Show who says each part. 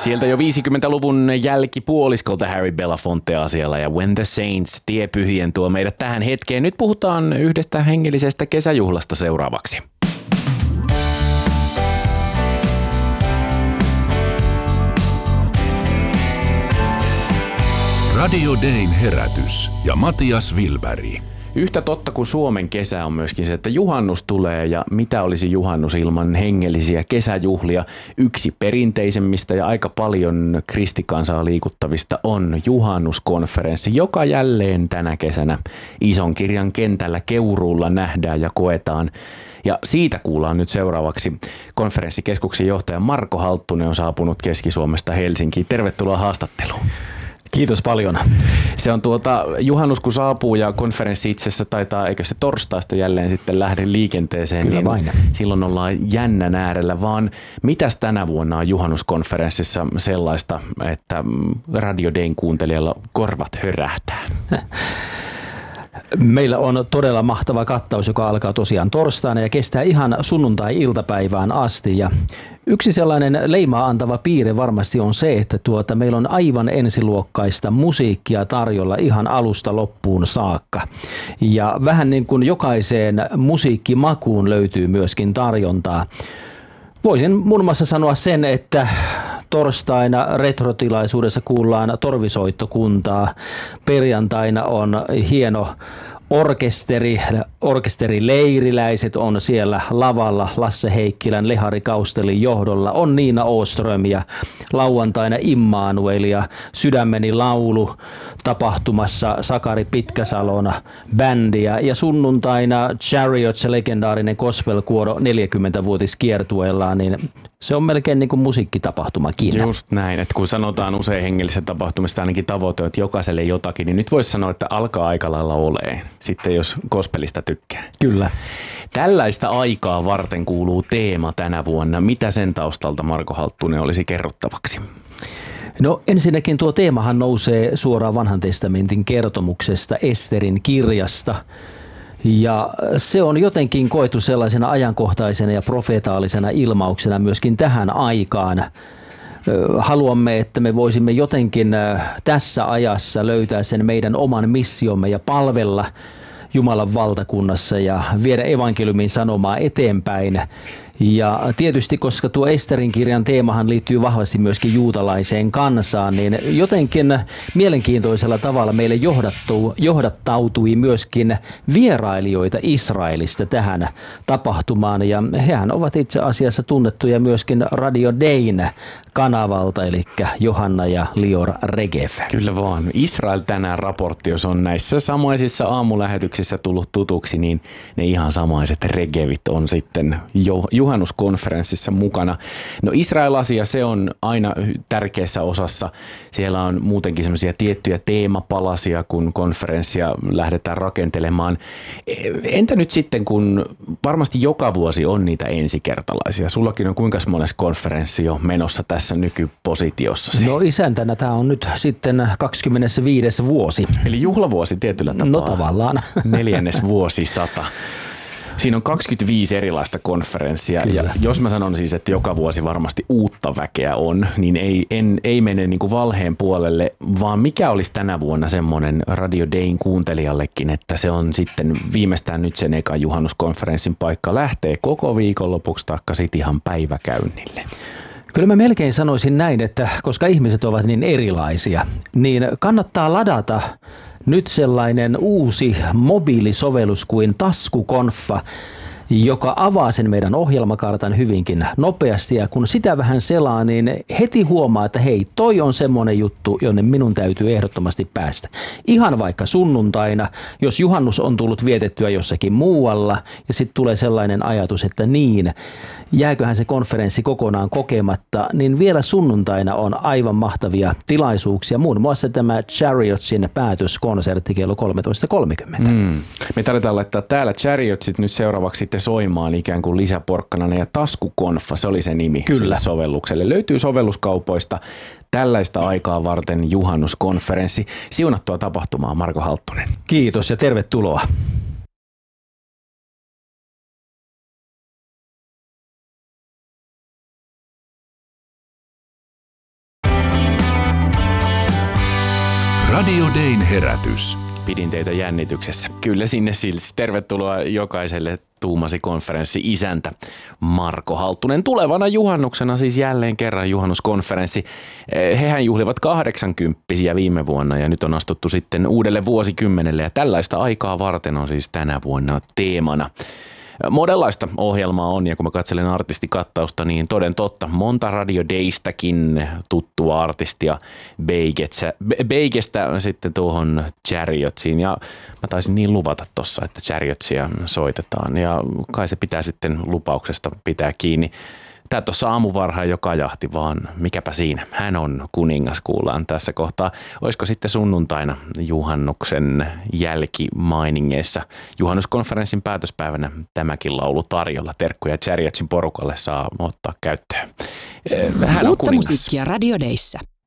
Speaker 1: Sieltä jo 50-luvun jälkipuoliskolta Harry Belafonte asialla ja When the Saints tie pyhien tuo meidät tähän hetkeen. Nyt puhutaan yhdestä hengellisestä kesäjuhlasta seuraavaksi.
Speaker 2: Radio Dayn herätys ja Matias Wilberg.
Speaker 1: Yhtä totta kuin Suomen kesä on myöskin se, että juhannus tulee ja mitä olisi juhannus ilman hengellisiä kesäjuhlia. Yksi perinteisemmistä ja aika paljon kristikansaa liikuttavista on juhannuskonferenssi, joka jälleen tänä kesänä Ison kirjan kentällä Keuruulla nähdään ja koetaan. Ja siitä kuullaan nyt seuraavaksi. Konferenssikeskuksen johtaja Marko Halttunen on saapunut Keski-Suomesta Helsinkiin. Tervetuloa haastatteluun.
Speaker 3: Kiitos paljon.
Speaker 1: Se on juhannus kun saapuu ja konferenssi itse asiassa taitaa, eikö se torstaista jälleen sitten lähde liikenteeseen,
Speaker 3: Kyllä
Speaker 1: niin
Speaker 3: vain.
Speaker 1: Silloin ollaan jännän äärellä, vaan mitäs tänä vuonna on juhannuskonferenssissa sellaista, että Radio Dayn kuuntelijalla korvat hörähtää?
Speaker 3: Meillä on todella mahtava kattaus, joka alkaa tosiaan torstaina ja kestää ihan sunnuntai-iltapäivään asti. Ja yksi sellainen leimaa antava piirre varmasti on se, että meillä on aivan ensiluokkaista musiikkia tarjolla ihan alusta loppuun saakka. Ja vähän niin kuin jokaiseen musiikkimakuun löytyy myöskin tarjontaa. Voisin muun muassa sanoa sen, että torstaina retrotilaisuudessa kuullaan torvisoittokuntaa. Perjantaina on hieno orkesteri Leiriläiset on siellä lavalla Lasse Heikkilän, Lehari Kaustelin johdolla. On Niina Åström ja lauantaina Immanuel ja Sydämeni laulu tapahtumassa Sakari Pitkäsalon bändiä. Ja sunnuntaina Chariots, legendaarinen gospelkuoro 40-vuotiskiertueellaan, niin se on melkein niin kuin musiikkitapahtumakin.
Speaker 1: Just näin, että kun sanotaan usein hengellisessä tapahtumista ainakin tavoite, että jokaiselle jotakin, niin nyt voisi sanoa, että alkaa aika lailla oleen, sitten jos gospelista tykkää.
Speaker 3: Kyllä.
Speaker 1: Tällaista aikaa varten kuuluu teema tänä vuonna. Mitä sen taustalta Marko Halttunen olisi kerrottavaksi?
Speaker 3: No ensinnäkin tuo teemahan nousee suoraan Vanhan testamentin kertomuksesta Esterin kirjasta. Ja se on jotenkin koettu sellaisena ajankohtaisena ja profeetaalisena ilmauksena myöskin tähän aikaan. Haluamme, että me voisimme jotenkin tässä ajassa löytää sen meidän oman missiomme ja palvella Jumalan valtakunnassa ja viedä evankeliumin sanomaa eteenpäin. Ja tietysti, koska tuo Esterin kirjan teemahan liittyy vahvasti myöskin juutalaiseen kansaan, niin jotenkin mielenkiintoisella tavalla meille johdattautui myöskin vierailijoita Israelista tähän tapahtumaan. Ja hehän ovat itse asiassa tunnettuja myöskin Radio Dayn kanavalta, eli Johanna ja Lior Regev.
Speaker 1: Kyllä vaan. Israel tänään raportti, jos on näissä samaisissa aamulähetyksissä tullut tutuksi, niin ne ihan samaiset Regevit on sitten juhannuskonferenssissa mukana. No Israel-asia, se on aina tärkeässä osassa. Siellä on muutenkin semmoisia tiettyjä teemapalasia, kun konferenssia lähdetään rakentelemaan. Entä nyt sitten, kun varmasti joka vuosi on niitä ensikertalaisia? Sullakin on kuinka monessa konferenssi jo menossa tässä nykypositiossa?
Speaker 3: No isäntänä tämä on nyt sitten 25. vuosi.
Speaker 1: Eli juhlavuosi tietyllä tapaa.
Speaker 3: No tavallaan.
Speaker 1: 4. vuosisata. Siinä on 25 erilaista konferenssia.
Speaker 3: Kyllä.
Speaker 1: Ja jos mä sanon siis, että joka vuosi varmasti uutta väkeä on, niin ei mene niin kuin valheen puolelle, vaan mikä olisi tänä vuonna semmoinen Radio Dayn kuuntelijallekin, että se on sitten viimeistään nyt sen eka juhannuskonferenssin paikka lähtee koko viikonlopuksi taikka sitten ihan päiväkäynnille.
Speaker 3: Kyllä mä melkein sanoisin näin, että koska ihmiset ovat niin erilaisia, niin kannattaa ladata nyt sellainen uusi mobiilisovellus kuin Taskukonfa, joka avaa sen meidän ohjelmakartan hyvinkin nopeasti. Ja kun sitä vähän selaa, niin heti huomaa, että hei, toi on semmoinen juttu, jonne minun täytyy ehdottomasti päästä. Ihan vaikka sunnuntaina, jos juhannus on tullut vietettyä jossakin muualla ja sitten tulee sellainen ajatus, että niin, jääköhän se konferenssi kokonaan kokematta, niin vielä sunnuntaina on aivan mahtavia tilaisuuksia. Muun muassa tämä Chariotsin päätöskonsertti kello 13.30.
Speaker 1: Me tarvitaan laittaa täällä Chariotsit nyt seuraavaksi sitten soimaan ikään kuin lisäporkkanana ja Taskukonfa, se oli se nimi sille sovellukselle. Löytyy sovelluskaupoista tällaista aikaa varten juhannuskonferenssi. Siunattua tapahtumaa, Marko Halttunen.
Speaker 3: Kiitos ja tervetuloa.
Speaker 2: Radio Dayn herätys.
Speaker 1: Pidin teitä jännityksessä. Kyllä sinne silti. Tervetuloa jokaiselle, tuumasi konferenssi isäntä Marko Halttunen. Tulevana juhannuksena siis jälleen kerran juhannuskonferenssi. Hehän juhlivat 80-vuotiaita viime vuonna ja nyt on astuttu sitten uudelle vuosikymmenelle ja tällaista aikaa varten on siis tänä vuonna teemana. Monenlaista ohjelmaa on ja kun mä katselen artistikattausta, niin toden totta monta Radio Daystäkin tuttua artistia Beigestä sitten tuohon Chariotsiin ja mä taisin niin luvata tossa, että Chariotsia soitetaan ja kai se pitää sitten lupauksesta pitää kiinni. Tää tuossa aamuvarhaan jo kajahti, vaan mikäpä siinä. Hän on kuningas, kuullaan tässä kohtaa. Olisiko sitten sunnuntaina juhannuksen jälkimainingeissa juhannuskonferenssin päätöspäivänä tämäkin laulu tarjolla. Terkkuja Chariotsin porukalle saa ottaa käyttöön. Hän on
Speaker 4: Uutta
Speaker 1: kuningas.
Speaker 4: musiikkia Radio Dayssä.